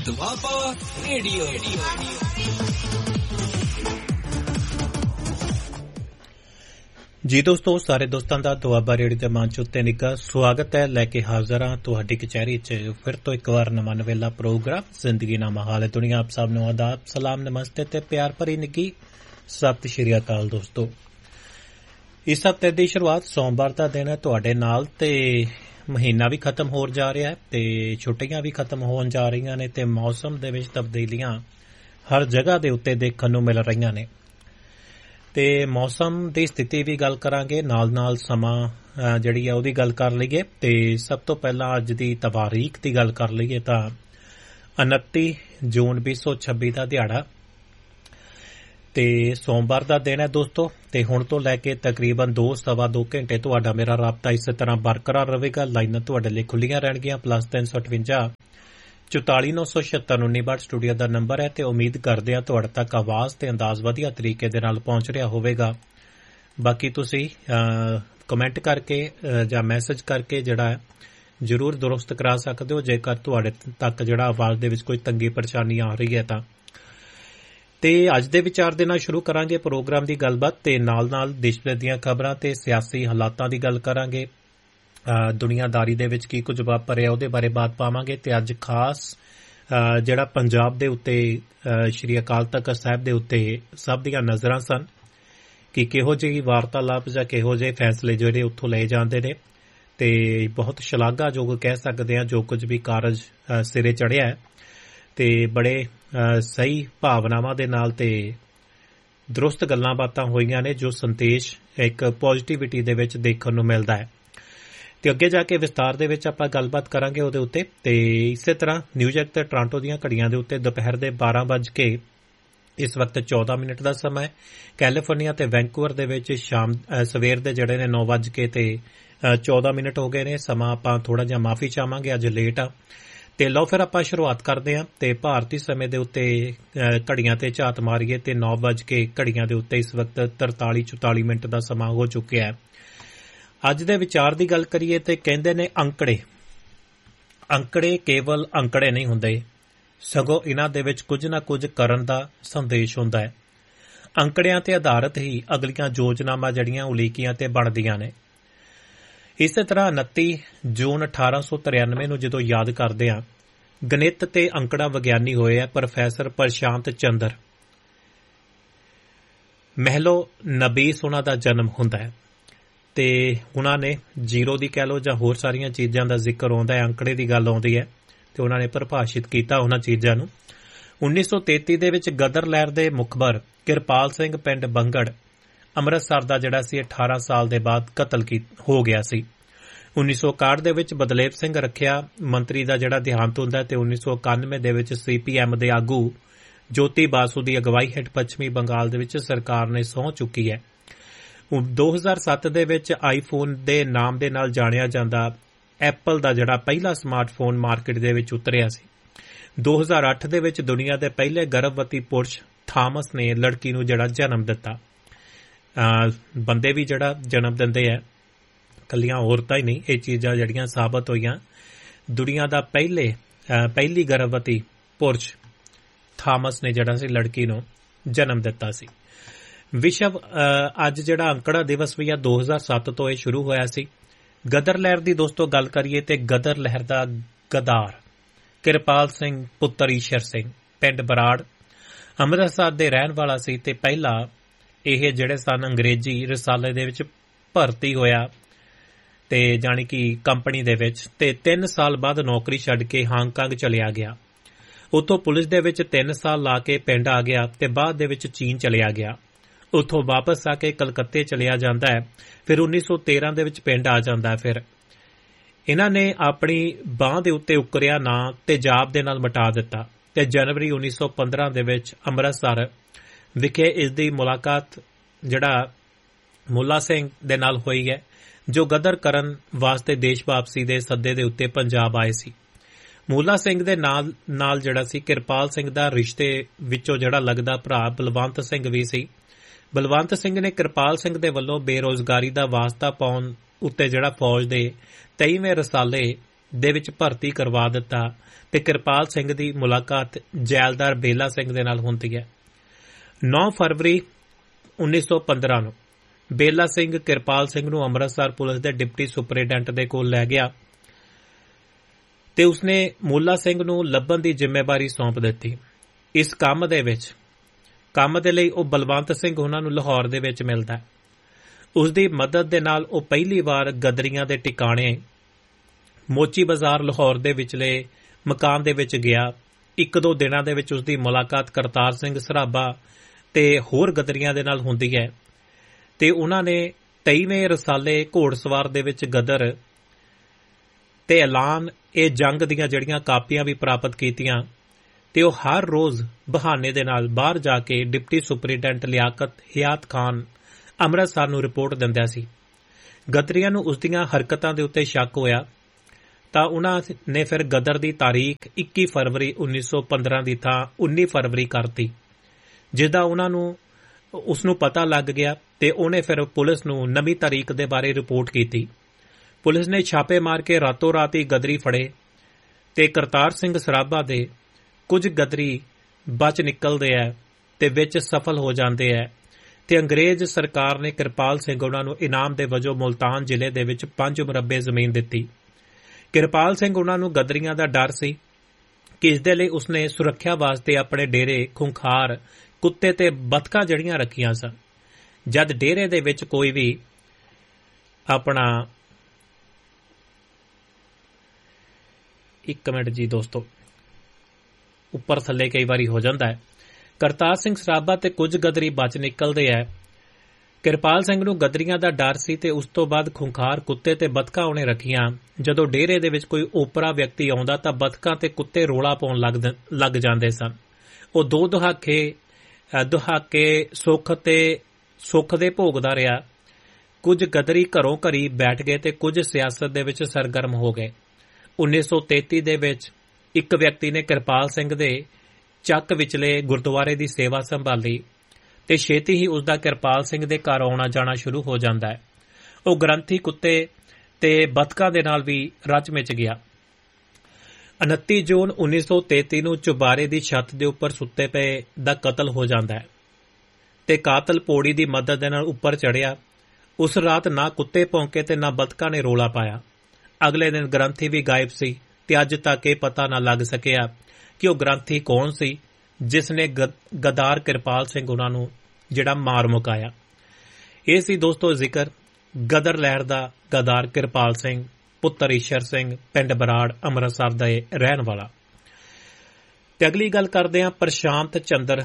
Doaba radio. ਜੀ ਦੋਸਤੋ, ਸਾਰੇ ਦੋਸਤਾਂ ਦਾ ਦੁਆਬਾ ਰੇਡੀਓ ਦੇ ਮੰਚ ਉੱਤੇ ਨਿੱਘਾ ਸਵਾਗਤ ਹੈ। ਲੈ ਕੇ ਹਾਜ਼ਰ ਹਾਂ ਤੁਹਾਡੀ ਕਚਹਿਰੀ 'ਚ ਫਿਰ ਤੋਂ ਇੱਕ ਵਾਰ ਨਵਾਂ ਨਵੇਲਾ ਪ੍ਰੋਗਰਾਮ ਜ਼ਿੰਦਗੀ ਨਾਮਾ ਹਾਲ ਦੁਨੀਆ। ਆਪ ਸਭ ਨੂੰ ਆਦਾਬ, ਸਲਾਮ, ਨਮਸਤੇ ਤੇ ਪਿਆਰ ਭਰੀ ਨਿੱਘੀ ਸਤਿ ਸ਼੍ਰੀ ਅਕਾਲ। ਦੋਸਤੋ, ਇਸ ਹਫ਼ਤੇ ਦੀ ਸ਼ੁਰੂਆਤ ਸੋਮਵਾਰ ਦਾ ਦਿਨ ਹੈ ਤੁਹਾਡੇ ਨਾਲ, ਤੇ ਮਹੀਨਾ ਵੀ ਖਤਮ ਹੋ ਜਾ ਰਿਹਾ ਹੈ ਤੇ ਛੁੱਟੀਆਂ ਵੀ ਖਤਮ ਹੋਣ ਜਾ ਰਹੀਆਂ ਨੇ ਤੇ ਮੌਸਮ ਦੇ ਵਿੱਚ ਤਬਦੀਲੀਆਂ ਹਰ ਜਗ੍ਹਾ ਦੇ ਉੱਤੇ ਦੇਖਣ ਨੂੰ ਮਿਲ ਰਹੀਆਂ ਨੇ ਤੇ ਮੌਸਮ ਦੀ ਸਥਿਤੀ ਵੀ ਗੱਲ ਕਰਾਂਗੇ, ਨਾਲ ਸਮਾਂ ਜਿਹੜੀ ਹੈ ਉਹਦੀ ਗੱਲ ਕਰ ਲਈਏ। ਤੇ ਸਭ ਤੋਂ ਪਹਿਲਾਂ ਅੱਜ ਦੀ ਤਵਾਰੀਖ ਦੀ ਗੱਲ ਕਰ ਲਈਏ ਤਾਂ 29 ਜੂਨ 2026 ਦਾ ਦਿਹਾੜਾ ਤੇ ਸੋਮਵਾਰ ਦਾ ਦਿਨ ਹੈ ਦੋਸਤੋ। ਤੇ ਹੁਣ ਤੋਂ ਲੈ ਕੇ ਤਕਰੀਬਨ 2-2.25 ਘੰਟੇ ਤੁਹਾਡਾ ਮੇਰਾ ਰਾਬਤਾ ਇਸੇ ਤਰ੍ਹਾਂ ਬਰਕਰਾਰ ਰਹੇਗਾ। ਲਾਈਨਾਂ ਤੁਹਾਡੇ ਲਈ ਖੁੱਲੀਆਂ ਰਹਿਣਗੀਆਂ। +358 44 976 1962 ਸਟੂਡੀਓ ਦਾ ਨੰਬਰ ਹੈ ਤੇ ਉਮੀਦ ਕਰਦੇ ਹਾਂ ਤੁਹਾਡੇ ਤੱਕ ਆਵਾਜ਼ ਤੇ ਅੰਦਾਜ਼ ਵਧੀਆ ਤਰੀਕੇ ਦੇ ਨਾਲ ਪਹੁੰਚ ਰਿਹਾ ਹੋਵੇਗਾ। ਬਾਕੀ ਤੁਸੀਂ ਕਮੈਂਟ ਕਰਕੇ ਜਾਂ ਮੈਸੇਜ ਕਰਕੇ ਜਿਹੜਾ ਹੈ ਜ਼ਰੂਰ ਦੁਰਸਤ ਕਰਾ ਸਕਦੇ ਹੋ ਜੇਕਰ ਤੁਹਾਡੇ ਤੱਕ ਜਿਹੜਾ ਆਵਾਜ਼ ਦੇ ਵਿੱਚ ਕੋਈ ਤੰਗੀ ਪਰੇਸ਼ਾਨੀ ਆ ਰਹੀ ਹੈ ਤਾਂ। ਤੇ ਅੱਜ ਦੇ ਵਿਚਾਰ ਦੇ ਨਾਲ ਸ਼ੁਰੂ ਕਰਾਂਗੇ ਪ੍ਰੋਗਰਾਮ ਦੀ ਗੱਲਬਾਤ ਤੇ ਨਾਲ ਦੇਸ਼ ਦੀਆਂ ਖਬਰਾਂ ਤੇ ਸਿਆਸੀ ਹਾਲਾਤਾਂ ਦੀ ਗੱਲ ਕਰਾਂਗੇ। ਦੁਨੀਆਦਾਰੀ ਦੇ ਵਿੱਚ ਕੀ ਕੁਝ ਵਾਪਰਿਆ ਉਹਦੇ ਬਾਰੇ ਬਾਤ ਪਾਵਾਂਗੇ ਤੇ ਅੱਜ ਖਾਸ ਜਿਹੜਾ ਪੰਜਾਬ ਦੇ ਉੱਤੇ ਸ਼੍ਰੀ ਅਕਾਲ ਤਖਤ ਸਾਹਿਬ ਦੇ ਉੱਤੇ ਸਭ ਦੀਆਂ ਨਜ਼ਰਾਂ ਸਨ ਕਿ ਕਿਹੋ ਜਿਹੀ ਵਾਰਤਾਲਾਪ ਜਾਂ ਕਿਹੋ ਜਿਹੇ ਫੈਸਲੇ ਜਿਹੜੇ ਉੱਥੋਂ ਲਏ ਜਾਂਦੇ ਨੇ ਤੇ ਬਹੁਤ ਸ਼ਲਾਘਾਯੋਗ ਕਹਿ ਸਕਦੇ ਹਾਂ ਜੋ ਕੁਝ ਵੀ ਕਾਰਜ ਸਿਰੇ ਚੜ੍ਹਿਆ ਹੈ ਤੇ ਬੜੇ ਸਹੀ ਭਾਵਨਾਵਾਂ ਦੇ ਨਾਲ ਤੇ ਦਰੁਸਤ ਗੱਲਾਂ ਬਾਤਾਂ ਹੋਈਆਂ ਨੇ ਜੋ ਸੰਦੇਸ਼ ਇੱਕ ਪੋਜ਼ਿਟਿਵਿਟੀ ਦੇ ਵਿੱਚ ਦੇਖਣ ਨੂੰ ਮਿਲਦਾ ਹੈ। ਤੇ ਅੱਗੇ ਜਾ ਕੇ ਵਿਸਤਾਰ ਦੇ ਵਿੱਚ ਆਪਾਂ ਗੱਲਬਾਤ ਕਰਾਂਗੇ ਉਹਦੇ ਉੱਤੇ। ਤੇ ਇਸੇ ਤਰ੍ਹਾਂ ਨਿਊਯਾਰਕ ਤੇ ਟੋਰਾਂਟੋ ਦੀਆਂ ਘੜੀਆਂ ਦੇ ਉੱਤੇ ਦੁਪਹਿਰ ਦੇ 12 ਕੇ ਇਸ ਵਕਤ 14 ਮਿੰਟ ਦਾ ਸਮਾਂ ਹੈ। ਕੈਲੀਫੋਰਨੀਆ ਤੇ ਵੈਂਕੂਵਰ ਦੇ ਵਿੱਚ ਸਵੇਰ ਦੇ ਜਿਹੜੇ ਨੇ 9 ਕੇ ਤੇ 14 ਮਿੰਟ ਹੋ ਗਏ ਨੇ। ਸਮਾਂ ਆਪਾਂ ਥੋੜਾ ਜਿਹਾ ਮਾਫੀ ਚਾਹਾਂਗੇ, ਅੱਜ ਲੇਟ ਆ। ਤੇ ਲਓ ਫਿਰ ਆਪਾਂ ਸ਼ੁਰੂਆਤ ਕਰਦੇ ਹਾਂ ਤੇ ਭਾਰਤੀ ਸਮੇਂ ਦੇ ਉੱਤੇ ਘੜੀਆਂ ਤੇ ਝਾਤ ਮਾਰੀਏ ਤੇ 9 ਕੇ ਘੜੀਆਂ ਦੇ ਉੱਤੇ ਇਸ ਵਕਤ 43-44 ਮਿੰਟ ਦਾ ਸਮਾਂ ਹੋ ਚੁੱਕਿਆ ਹੈ। ਅੱਜ ਦੇ ਵਿਚਾਰ ਦੀ ਗੱਲ ਕਰੀਏ ਤੇ ਕਹਿੰਦੇ ਨੇ ਅੰਕੜੇ ਕੇਵਲ ਅੰਕੜੇ ਨਹੀਂ ਹੁੰਦੇ, ਸਗੋਂ ਇਹਨਾਂ ਦੇ ਵਿੱਚ ਕੁਝ ਨਾ ਕੁਝ ਕਰਨ ਦਾ ਸੰਦੇਸ਼ ਹੁੰਦਾ ਹੈ। ਅੰਕੜਿਆਂ ਤੇ ਆਧਾਰਿਤ ਹੀ ਅਗਲੀਆਂ ਯੋਜਨਾਵਾਂ ਜਿਹੜੀਆਂ ਉਲੀਕੀਆਂ ਤੇ ਬਣਦੀਆਂ ਨੇ। ਇਸੇ ਤਰ੍ਹਾਂ 29 ਜੂਨ 1893 ਨੂੰ ਜਦੋਂ ਯਾਦ ਕਰਦੇ ਹਾਂ, ਗਣਿਤ ਤੇ ਅੰਕੜਾ ਵਿਗਿਆਨੀ ਹੋਏ ਆ ਪ੍ਰੋਫੈਸਰ ਪ੍ਰਸ਼ਾਂਤ ਚੰਦਰ ਮਹਿਲੋ ਨਬੀਸ ਉਹਨਾਂ ਦਾ ਜਨਮ ਹੁੰਦਾ ਹੈ ਤੇ ਉਹਨਾਂ ਨੇ ਜ਼ੀਰੋ ਦੀ ਕਹਿ ਲਓ ਜਾਂ ਹੋਰ ਸਾਰੀਆਂ ਚੀਜ਼ਾਂ ਦਾ ਜ਼ਿਕਰ ਆਉਂਦਾ ਹੈ, ਅੰਕੜੇ ਦੀ ਗੱਲ ਆਉਂਦੀ ਹੈ ਤੇ ਉਹਨਾਂ ਨੇ ਪਰਿਭਾਸ਼ਿਤ ਕੀਤਾ ਉਹਨਾਂ ਚੀਜ਼ਾਂ ਨੂੰ। 1933 ਦੇ ਵਿੱਚ ਗਦਰ ਲਹਿਰ ਦੇ ਮੁਖਬਰ ਕਿਰਪਾਲ ਸਿੰਘ ਪਿੰਡ ਬੰਗੜ ਅੰਮ੍ਰਿਤਸਰ ਦਾ ਜਿਹੜਾ ਸੀ 18 ਸਾਲ ਦੇ ਬਾਅਦ ਕਤਲ ਹੋ ਗਿਆ ਸੀ। 1961 ਦੇ ਵਿੱਚ ਬਦਲੇਵ ਸਿੰਘ ਰੱਖਿਆ ਮੰਤਰੀ ਦਾ ਜਿਹੜਾ ਦੇਹਾਂਤ ਹੁੰਦਾ ਤੇ 1991 ਦੇ ਵਿੱਚ CPM ਦੇ ਆਗੂ ਜੋਤੀ ਬਾਸੂ ਦੀ ਅਗਵਾਈ ਹੇਠ ਪੱਛਮੀ ਬੰਗਾਲ ਦੇ ਵਿੱਚ ਸਰਕਾਰ ਨੇ ਸਹੁੰ ਚੁੱਕੀ ਹੈ। 2007 ਦੇ ਵਿੱਚ ਆਈਫੋਨ ਦੇ ਨਾਮ ਦੇ ਨਾਲ ਜਾਣਿਆ ਜਾਂਦਾ ਐਪਲ ਦਾ ਜਿਹੜਾ ਪਹਿਲਾ ਸਮਾਰਟਫੋਨ ਮਾਰਕੀਟ ਦੇ ਵਿੱਚ ਉਤਰਿਆ ਸੀ। 2008 ਦੇ ਵਿੱਚ ਦੁਨੀਆ ਦੇ ਪਹਿਲੇ ਗਰਭਵਤੀ ਪੁਰਸ਼ ਥਾਮਸ ਨੇ ਲੜਕੀ ਨੂੰ ਜਿਹੜਾ ਜਨਮ ਦਿੱਤਾ। ਬੰਦੇ ਵੀ ਜਿਹੜਾ ਜਨਮ ਦਿੰਦੇ ਆ, ਕੱਲੀਆਂ ਔਰਤਾਂ ਹੀ ਨਹੀਂ, ਇਹ ਚੀਜ਼ਾਂ ਜਿਹੜੀਆਂ ਸਾਬਤ ਹੋਈਆਂ। ਦੁਨੀਆ ਦਾ ਪਹਿਲੀ ਗਰਭਵਤੀ ਪੁਰਸ਼ ਥਾਮਸ ਨੇ ਜਿਹੜਾ ਸੀ ਲੜਕੀ ਨੂੰ ਜਨਮ ਦਿੱਤਾ ਸੀ। ਵਿਸ਼ਵ ਅੱਜ ਜਿਹੜਾ ਅੰਕੜਾ ਦਿਵਸ ਵੀ ਆ 2007 ਤੋਂ ਇਹ ਸ਼ੁਰੂ ਹੋਇਆ ਸੀ। ਗਦਰ ਲਹਿਰ ਦੀ ਦੋਸਤੋ ਗੱਲ ਕਰੀਏ ਤੇ ਗਦਰ ਲਹਿਰ ਦਾ ਗਦਾਰ ਕਿਰਪਾਲ ਸਿੰਘ ਪੁੱਤਰ ਈਸ਼ਰ ਸਿੰਘ ਪਿੰਡ ਬਰਾੜ ਅੰਮ੍ਰਿਤਸਰ ਦੇ ਰਹਿਣ ਵਾਲਾ ਸੀ ਤੇ ਪਹਿਲਾਂ ਇਹ ਜਿਹੜੇ ਸਨ ਅੰਗਰੇਜ਼ੀ ਰਸਾਲੇ ਦੇ ਵਿੱਚ ਭਰਤੀ ਹੋਇਆ ਤੇ ਜਾਣੀ ਕਿ ਕੰਪਨੀ ਦੇ ਵਿੱਚ, ਤੇ 3 ਸਾਲ ਬਾਅਦ ਨੌਕਰੀ ਛੱਡ ਕੇ ਹਾਂਗਕਾਂਗ ਚਲਿਆ ਗਿਆ। ਉੱਥੋਂ ਪੁਲਿਸ ਦੇ ਵਿੱਚ 3 ਸਾਲ ਲਾ ਕੇ ਪਿੰਡ ਆ ਗਿਆ ਤੇ ਬਾਅਦ ਦੇ ਵਿੱਚ ਚੀਨ ਚਲਿਆ ਗਿਆ। ਉੱਥੋਂ ਵਾਪਸ ਆ ਕੇ ਕਲਕੱਤੇ ਚਲਿਆ ਜਾਂਦਾ ਹੈ। ਫਿਰ 1913 ਦੇ ਵਿੱਚ ਪਿੰਡ ਆ ਜਾਂਦਾ ਹੈ। ਫਿਰ ਇਹਨਾਂ ਨੇ ਆਪਣੀ ਬਾਂਹ ਦੇ ਉੱਤੇ ਉਕਰਿਆ ਨਾਂ ਤੇਜ਼ਾਬ ਦੇ ਨਾਲ ਮਿਟਾ ਦਿੱਤਾ ਤੇ ਜਨਵਰੀ 1915 ਦੇ ਵਿੱਚ ਅੰਮ੍ਰਿਤਸਰ ਵਿਖੇ ਇਸ ਦੀ ਮੁਲਾਕਾਤ ਜਿਹੜਾ ਮੁੱਲਾ ਸਿੰਘ ਦੇ ਨਾਲ ਹੋਈ ਹੈ ਜੋ ਗਦਰ ਕਰਨ ਵਾਸਤੇ ਦੇਸ਼ ਵਾਪਸੀ ਦੇ ਸੱਦੇ ਦੇ ਉੱਤੇ ਪੰਜਾਬ ਆਏ ਸੀ। ਮੁੱਲਾ ਸਿੰਘ ਦੇ ਨਾਲ ਜਿਹੜਾ ਸੀ ਕਿਰਪਾਲ ਸਿੰਘ ਦਾ ਰਿਸ਼ਤੇ ਵਿੱਚੋਂ ਜਿਹੜਾ ਲੱਗਦਾ ਭਰਾ ਬਲਵੰਤ ਸਿੰਘ ਵੀ ਸੀ। ਬਲਵੰਤ ਸਿੰਘ ਨੇ ਕਿਰਪਾਲ ਸਿੰਘ ਦੇ ਵੱਲੋਂ ਬੇਰੋਜ਼ਗਾਰੀ ਦਾ ਵਾਸਤਾ ਪਾਉਣ ਉੱਤੇ ਜਿਹੜਾ ਫੌਜ ਦੇ 23ਵੇਂ ਰਸਾਲੇ ਦੇ ਵਿੱਚ ਭਰਤੀ ਕਰਵਾ ਦਿੱਤਾ ਤੇ ਕਿਰਪਾਲ ਸਿੰਘ ਦੀ ਮੁਲਾਕਾਤ ਜੈਲਦਾਰ ਬੇਲਾ ਸਿੰਘ ਦੇ ਨਾਲ ਹੁੰਦੀ ਹੈ। 9 ਫਰਵਰੀ 1915 ਨੂੰ ਬੇਲਾ ਸਿੰਘ ਕਿਰਪਾਲ ਸਿੰਘ ਨੂੰ ਅੰਮ੍ਰਿਤਸਰ ਪੁਲਿਸ ਦੇ ਡਿਪਟੀ ਸੁਪਰਡੈਂਟ ਦੇ ਕੋਲ ਲੈ ਗਿਆ ਤੇ ਉਸਨੇ ਮੂਲਾ ਸਿੰਘ ਨੂੰ ਲੱਭਣ ਦੀ ਜ਼ਿੰਮੇਵਾਰੀ ਸੌਂਪ ਦਿੱਤੀ। ਇਸ ਕੰਮ ਦੇ ਲਈ ਉਹ ਬਲਵੰਤ ਸਿੰਘ ਉਹਨਾਂ ਨੂੰ ਲਾਹੌਰ ਦੇ ਵਿੱਚ ਮਿਲਦਾ। ਉਸ ਦੀ ਮਦਦ ਦੇ ਨਾਲ ਉਹ ਪਹਿਲੀ ਵਾਰ ਗਦਰੀਆਂ ਦੇ ਟਿਕਾਣੇ ਮੋਚੀ ਬਾਜ਼ਾਰ ਲਾਹੌਰ ਦੇ ਵਿਚਲੇ ਮਕਾਨ ਦੇ ਵਿੱਚ ਗਿਆ। 1-2 ਦਿਨਾਂ ਦੇ ਵਿੱਚ ਉਸ ਦੀ ਮੁਲਾਕਾਤ ਕਰਤਾਰ ਸਿੰਘ ਸਰਾਭਾ ਤੇ ਹੋਰ ਗਦਰੀਆਂ ਦੇ ਨਾਲ ਹੁੰਦੀ ਹੈ ਤੇ ਉਹਨਾਂ ਨੇ 23ਵੇਂ ਰਸਾਲੇ ਘੋੜਸਵਾਰ ਦੇ ਵਿੱਚ ਗਦਰ ਤੇ ਐਲਾਨ ਇਹ ਜੰਗ ਦੀਆਂ ਜਿਹੜੀਆਂ ਕਾਪੀਆਂ ਵੀ ਪ੍ਰਾਪਤ ਕੀਤੀਆਂ ਤੇ ਉਹ ਹਰ ਰੋਜ਼ ਬਹਾਨੇ ਦੇ ਨਾਲ ਬਾਹਰ ਜਾ ਕੇ ਡਿਪਟੀ ਸੁਪਰਡੈਂਟ ਲਿਆਕਤ ਹਯਾਤ ਖਾਨ ਅੰਮ੍ਰਿਤਸਰ ਨੂੰ ਰਿਪੋਰਟ ਦਿੰਦਾ ਸੀ। ਗਦਰੀਆਂ ਨੂੰ ਉਸ ਦੀਆਂ ਹਰਕਤਾਂ ਦੇ ਉੱਤੇ ਸ਼ੱਕ ਹੋਇਆ ਤਾਂ ਉਹਨਾਂ ਨੇ ਫਿਰ ਗਦਰ ਦੀ ਤਾਰੀਖ 21 ਫਰਵਰੀ 1915 ਦੀ ਥਾਂ 19 ਫਰਵਰੀ ਕਰਤੀ, ਜਿਸਦਾ ਉਸ ਨੂੰ ਪਤਾ ਲੱਗ ਗਿਆ ਤੇ ਉਹਨੇ ਫਿਰ ਪੁਲਿਸ ਨੂੰ ਨਵੀਂ ਤਾਰੀਖ ਦੇ ਬਾਰੇ ਰਿਪੋਰਟ ਕੀਤੀ। ਪੁਲਿਸ ਨੇ ਛਾਪੇ ਮਾਰ ਕੇ ਰਾਤੋਂ ਰਾਤ ਹੀ ਗਦਰੀ ਫੜੇ ਤੇ ਕਰਤਾਰ ਸਿੰਘ ਸਰਾਭਾ ਦੇ ਕੁਝ ਗਦਰੀ ਬਚ ਨਿਕਲਦੇ ਹੈ ਤੇ ਵਿੱਚ ਸਫਲ ਹੋ ਜਾਂਦੇ ਹੈ ਤੇ ਅੰਗਰੇਜ਼ ਸਰਕਾਰ ਨੇ ਕਿਰਪਾਲ ਸਿੰਘ ਉਹਨਾਂ ਨੂੰ ਇਨਾਮ ਦੇ ਵਜੋਂ ਮੁਲਤਾਨ ਜ਼ਿਲ੍ਹੇ ਦੇ ਵਿੱਚ 5 ਮੁਰੱਬੇ ਜ਼ਮੀਨ ਦਿੱਤੀ। ਕਿਰਪਾਲ ਸਿੰਘ ਉਹਨਾਂ ਨੂੰ ਗਦਰੀਆਂ ਦਾ ਡਰ ਸੀ ਕਿ ਇਸ ਦੇ ਲਈ ਉਸਨੇ ਸੁਰੱਖਿਆ ਵਾਸਤੇ ਆਪਣੇ ਡੇਰੇ ਖੁੰਖਾਰ ਕੁੱਤੇ ਤੇ ਬਤਕਾਂ ਜਿਹੜੀਆਂ ਰੱਖੀਆਂ ਸਨ। ਜਦ ਡੇਰੇ ਦੇ ਵਿੱਚ ਕੋਈ ਵੀ ਆਪਣਾ ਇੱਕ ਮਿੰਟ ਜੀ ਦੋਸਤੋ, ਉੱਪਰ ਥੱਲੇ ਕਈ ਵਾਰੀ ਹੋ ਜਾਂਦਾ ਹੈ। ਕਰਤਾਰ ਸਿੰਘ ਸਰਾਭਾ ਤੇ ਕੁਝ ਗਦਰੀ ਬਚ ਨਿਕਲਦੇ ਹੈ। ਕਿਰਪਾਲ ਸਿੰਘ ਨੂੰ ਗਦਰੀਆਂ ਦਾ ਡਰ ਸੀ ਤੇ ਉਸ ਤੋਂ ਬਾਅਦ ਖੁੰਖਾਰ ਕੁੱਤੇ ਤੇ ਬਤਕਾਂ ਉਹਨੇ ਰੱਖੀਆਂ। ਜਦੋਂ ਡੇਰੇ ਦੇ ਵਿੱਚ ਕੋਈ ਓਪਰਾ ਵਿਅਕਤੀ ਆਉਂਦਾ ਤਾਂ ਬਤਕਾਂ ਤੇ ਕੁੱਤੇ ਰੋਲਾ ਪਾਉਣ ਲੱਗ ਜਾਂਦੇ ਸਨ। ਉਹ 2 ਦਹਾਕੇ ਸੁੱਖ ਦੇ ਭੋਗਦਾ ਰਿਹਾ। ਕੁਝ ਗਦਰੀ ਘਰੋਂ ਘਰੀ ਬੈਠ ਗਏ ਤੇ ਕੁਝ ਸਿਆਸਤ ਦੇ ਵਿੱਚ ਸਰਗਰਮ ਹੋ ਗਏ। 1933 ਦੇ ਵਿੱਚ ਇੱਕ ਵਿਅਕਤੀ ਨੇ ਕਿਰਪਾਲ ਸਿੰਘ ਦੇ ਚੱਕ ਵਿਚਲੇ ਗੁਰਦੁਆਰੇ ਦੀ ਸੇਵਾ ਸੰਭਾਲੀ ਤੇ ਛੇਤੀ ਹੀ ਉਸ ਦਾ ਕਿਰਪਾਲ ਸਿੰਘ ਦੇ ਘਰ ਆਉਣਾ ਜਾਣਾ ਸ਼ੁਰੂ ਹੋ ਜਾਂਦਾ ਹੈ। ਉਹ ਗ੍ਰੰਥੀ ਕੁੱਤੇ ਤੇ ਬਤਕਾਂ ਦੇ ਨਾਲ ਵੀ ਰਚ ਮਿਚ ਗਿਆ। 29 ਜੂਨ 1933 ਨੂੰ ਚੁਬਾਰੇ ਦੀ ਛੱਤ ਦੇ ਉੱਪਰ ਸੁੱਤੇ ਪਏ ਦਾ ਕਤਲ ਹੋ ਜਾਂਦਾ ਹੈ ਤੇ ਕਾਤਲ ਪੌੜੀ ਦੀ ਮਦਦ ਦੇ ਨਾਲ ਉੱਪਰ ਚੜ੍ਹਿਆ। ਉਸ ਰਾਤ ਨਾ ਕੁੱਤੇ ਭੌਂਕੇ ਤੇ ਨਾ ਬਤਕਾਂ ਨੇ ਰੋਲਾ ਪਾਇਆ। ਅਗਲੇ ਦਿਨ ਗ੍ਰੰਥੀ ਵੀ ਗਾਇਬ ਸੀ ਤੇ ਅੱਜ ਤੱਕ ਇਹ ਪਤਾ ਨਾ ਲੱਗ ਸਕਿਆ ਕਿ ਉਹ ਗ੍ਰੰਥੀ ਕੌਣ ਸੀ ਜਿਸ ਨੇ ਗਦਾਰ ਕਿਰਪਾਲ ਸਿੰਘ ਉਹਨਾਂ ਨੂੰ ਜਿਹੜਾ ਮਾਰ ਮੁਕਾਇਆ। ਇਹ ਸੀ ਦੋਸਤੋ ਜ਼ਿਕਰ ਗਦਰ ਲਹਿਰ ਦਾ ਗਦਾਰ ਕਿਰਪਾਲ ਸਿੰਘ ਪੁੱਤਰ ਈਸ਼ਰ ਸਿੰਘ ਪਿੰਡ ਬਰਾੜ ਅੰਮ੍ਰਿਤਸਰ ਦਾ ਰਹਿਣ ਵਾਲਾ। ਤੇ ਅਗਲੀ ਗੱਲ ਕਰਦੇ ਹਾਂ ਪ੍ਰਸ਼ਾਂਤ ਚੰਦਰ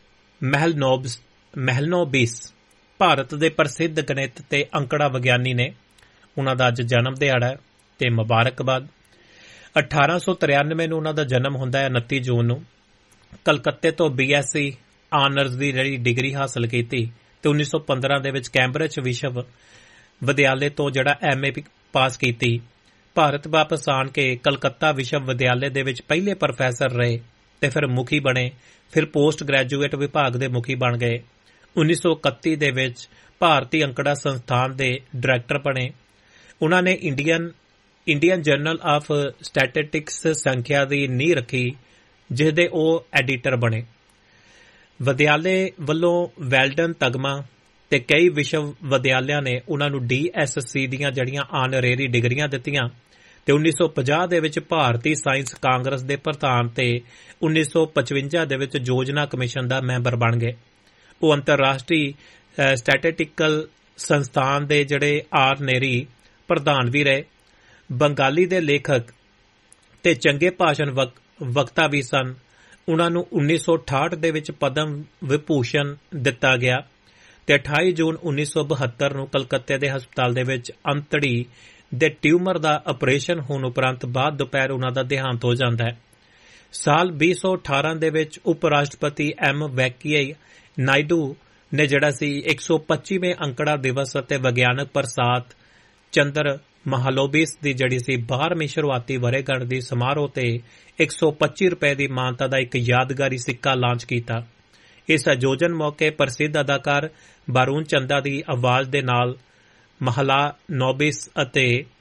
ਮਹਿਲਨੋਬਿਸ, ਭਾਰਤ ਦੇ ਪ੍ਰਸਿੱਧ ਗਣਿਤ ਤੇ ਅੰਕੜਾ ਵਿਗਿਆਨੀ ਨੇ। ਉਹਨਾਂ ਦਾ ਅੱਜ ਜਨਮ ਦਿਹਾੜਾ ਹੈ ਤੇ ਮੁਬਾਰਕਬਾਦ। 1893 ਨੂੰ ਉਹਨਾਂ ਦਾ ਜਨਮ ਹੁੰਦਾ ਹੈ 29 ਜੂਨ ਨੂੰ। ਕਲਕੱਤੇ ਤੋਂ BSc ਆਨਰਜ਼ ਦੀ ਜਿਹੜੀ ਡਿਗਰੀ ਹਾਸਲ ਕੀਤੀ ਤੇ 1915 ਦੇ ਵਿੱਚ ਕੈਂਬਰਿਜ ਵਿਸ਼ਵ ਵਿਦਿਆਲੇ ਤੋਂ ਜਿਹੜਾ MA ਪਾਸ ਕੀਤੀ। ਭਾਰਤ ਵਾਪਸ ਆਣ ਕੇ ਕਲਕੱਤਾ ਵਿਸ਼ਵ ਵਿਦਿਆਲੇ ਦੇ ਵਿੱਚ ਪਹਿਲੇ ਪ੍ਰੋਫੈਸਰ ਰਹੇ ਤੇ ਫਿਰ ਮੁਖੀ ਬਣੇ, ਫਿਰ ਪੋਸਟ ਗ੍ਰੈਜੂਏਟ ਵਿਭਾਗ ਦੇ ਮੁਖੀ ਬਣ ਗਏ। 1931 ਦੇ ਵਿੱਚ ਭਾਰਤੀ ਅੰਕੜਾ ਸੰਸਥਾਨ ਦੇ ਡਾਇਰੈਕਟਰ ਬਣੇ। ਉਹਨਾਂ ਨੇ ਇੰਡੀਅਨ ਜਰਨਲ ਆਫ ਸਟੈਟਿਸਟਿਕਸ ਸੰਖਿਆ ਦੀ ਨੀਂਹ ਰੱਖੀ, ਜਿਸ ਦੇ ਉਹ ਐਡੀਟਰ ਬਣੇ। ਵਿਦਿਆਲੇ ਵੱਲੋਂ ਵੈਲਡਨ ਤਗਮਾ ਤੇ ਕਈ ਵਿਸ਼ਵ ਵਿਦਿਆਲਿਆਂ ਨੇ ਉਹਨਾਂ ਨੂੰ DSC ਦੀਆਂ ਜਿਹੜੀਆਂ ਆਨਰੇਰੀ ਡਿਗਰੀਆਂ ਦਿੱਤੀਆਂ ਤੇ 1950 ਦੇ ਵਿੱਚ ਭਾਰਤੀ ਸਾਇੰਸ ਕਾਂਗਰਸ ਦੇ ਪ੍ਰਧਾਨ ਤੇ 1955 ਦੇ ਵਿੱਚ ਯੋਜਨਾ ਕਮਿਸ਼ਨ ਦਾ ਮੈਂਬਰ ਬਣ ਗਏ। ਉਹ ਅੰਤਰਰਾਸ਼ਟਰੀ ਸਟੈਟਿਸਟਿਕਲ ਸੰਸਥਾਨ ਦੇ ਜਿਹੜੇ ਆਨਰੇਰੀ ਪ੍ਰਧਾਨ ਵੀ ਰਹੇ। ਬੰਗਾਲੀ ਦੇ ਲੇਖਕ ਤੇ ਚੰਗੇ ਭਾਸ਼ਣ ਵਕਤਾ ਵੀ ਸਨ। ਉਹਨਾਂ ਨੂੰ 1968 ਦੇ ਵਿੱਚ ਪਦਮ ਵਿਭੂਸ਼ਣ ਦਿੱਤਾ ਗਿਆ ਤੇ 28 ਜੂਨ 1972 ਨੂੰ ਕਲਕੱਤੇ ਦੇ ਹਸਪਤਾਲ ਦੇ ਵਿੱਚ ਅੰਤੜੀ ਦੇ ਟਿਊਮਰ ਦਾ ਆਪਰੇਸ਼ਨ ਹੋਣ ਉਪਰੰਤ ਬਾਅਦ ਦੁਪਹਿਰ ਉਹਨਾਂ ਦਾ ਦੇਹਾਂਤ ਹੋ ਜਾਂਦਾ ਹੈ। ਸਾਲ 2018 ਦੇ ਵਿੱਚ ਉਪ ਰਾਸ਼ਟਰਪਤੀ ਵੈਂਕਈਆ ਨਾਇਡੂ ਨੇ ਜਿਹੜਾ ਸੀ 125ਵੇਂ ਅੰਕੜਾ ਦਿਵਸ ਅਤੇ ਵਿਗਿਆਨਕ ਪ੍ਰਸਾਦ ਚੰਦਰ ਮਹਾਲੋਬਿਸ ਦੀ ਜਿਹੜੀ ਸੀ 12ਵੀਂ ਸ਼ੁਰੂਆਤੀ ਵਰ੍ਹੇਗੰਢ ਦੀ ਸਮਾਰੋਹ ਤੇ 125 ਰੁਪਏ ਦੀ ਮਾਨਤਾ ਦਾ ਇੱਕ ਯਾਦਗਾਰੀ ਸਿੱਕਾ ਲਾਂਚ ਕੀਤਾ। ਇਸ ਆਯੋਜਨ ਮੌਕੇ ਪ੍ਰਸਿੱਧ ਅਦਾਕਾਰ ਬਾਰੂਨ ਚੰਦਾ ਦੀ ਆਵਾਜ਼ ਦੇ ਨਾਲ ਮਹਲਾ ਨੋਬਿਸ ਅਤੇ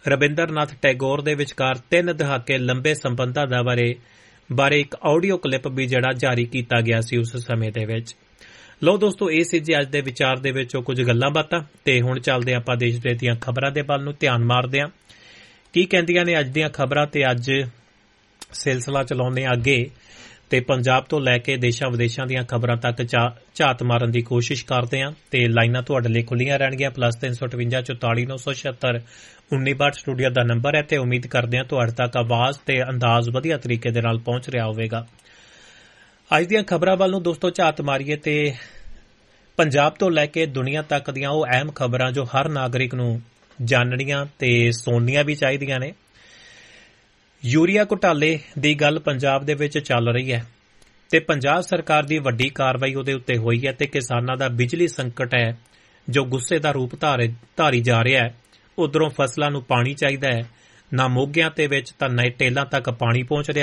ਰਵਿੰਦਰਨਾਥ ਟੈਗੋਰ ਦੇ ਵਿਚਕਾਰ 3 ਦਹਾਕੇ ਲੰਬੇ ਸੰਬੰਧਾਂ ਦਾ ਬਾਰੇ ਇੱਕ ਆਡੀਓ ਕਲਿੱਪ ਵੀ ਜਿਹੜਾ ਜਾਰੀ ਕੀਤਾ ਗਿਆ ਸੀ ਉਸ ਸਮੇਂ ਦੇ ਵਿੱਚ। ਲਓ ਦੋਸਤੋ, ਇਹ ਸੀ ਜੀ ਅੱਜ ਦੇ ਵਿਚਾਰ ਦੇ ਵਿੱਚੋਂ ਕੁਝ ਗੱਲਾਂ ਬਾਤਾਂ। ਤੇ ਹੁਣ ਚੱਲਦੇ ਆਪਾਂ ਦੇਸ਼ ਵਿਦੇਸ਼ ਦੀਆਂ ਖਬਰਾਂ ਦੇ ਵੱਲ ਨੂੰ ਧਿਆਨ ਮਾਰਦੇ ਹਾਂ। ਕੀ ਕਹਿੰਦੀਆਂ ਨੇ ਅੱਜ ਦੀਆਂ ਖਬਰਾਂ, ਤੇ ਅੱਜ ਸਿਲਸਿਲਾ ਚਲਾਉਂਦੇ ਅੱਗੇ ਤੇ ਪੰਜਾਬ ਤੋਂ ਲੈ ਕੇ ਦੇਸ਼ਾਂ ਵਿਦੇਸ਼ਾਂ ਦੀਆਂ ਖਬਰਾਂ ਤੱਕ ਝਾਤ ਮਾਰਨ ਦੀ ਕੋਸ਼ਿਸ਼ ਕਰਦੇ ਹਾਂ। ਤੇ ਲਾਈਨਾਂ ਤੁਹਾਡੇ ਲਈ ਖੁੱਲੀਆਂ ਰਹਿਣਗੀਆਂ। +358 44 976 1962 ਸਟੂਡੀਓ ਦਾ ਨੰਬਰ ਹੈ ਤੇ ਉਮੀਦ ਕਰਦੇ ਹਾਂ ਤੁਹਾਡੇ ਤੱਕ ਆਵਾਜ਼ ਤੇ ਅੰਦਾਜ਼ ਵਧੀਆ ਤਰੀਕੇ ਦੇ ਨਾਲ ਪਹੁੰਚ ਰਿਹਾ ਹੋਵੇਗਾ। ਅੱਜ ਦੀਆਂ ਖਬਰਾਂ ਵੱਲ ਨੂੰ ਦੋਸਤੋ ਝਾਤ ਮਾਰੀਏ ਤੇ ਪੰਜਾਬ ਤੋਂ ਲੈ ਕੇ ਦੁਨੀਆ ਤੱਕ ਦੀਆਂ ਉਹ ਅਹਿਮ ਖਬਰਾਂ ਜੋ ਹਰ ਨਾਗਰਿਕ ਨੂੰ ਜਾਣਨੀਆਂ ਤੇ ਸੁਣਨੀਆਂ ਵੀ ਚਾਹੀਦੀਆਂ ਨੇ। ਯੂਰੀਆ ਘੁਟਾਲੇ ਦੀ ਗੱਲ ਪੰਜਾਬ ਦੇ ਵਿੱਚ ਚੱਲ ਰਹੀ ਹੈ ਤੇ ਪੰਜਾਬ ਸਰਕਾਰ ਦੀ ਵੱਡੀ ਕਾਰਵਾਈ ਉਹਦੇ ਉੱਤੇ ਹੋਈ ਹੈ ਤੇ ਕਿਸਾਨਾਂ ਦਾ ਬਿਜਲੀ ਸੰਕਟ ਹੈ ਜੋ ਗੁੱਸੇ ਦਾ ਰੂਪ ਧਾਰੀ ਜਾ ਰਿਹਾ ਹੈ। ਉਧਰੋਂ ਫਸਲਾਂ ਨੂੰ ਪਾਣੀ ਚਾਹੀਦਾ ਹੈ, ਨਾ ਮੋਗਿਆਂ ਦੇ ਵਿੱਚ ਤਾਂ ਨਾ ਟੇਲਾਂ ਤੱਕ ਪਾਣੀ ਪਹੁੰਚ ਰਿਹਾ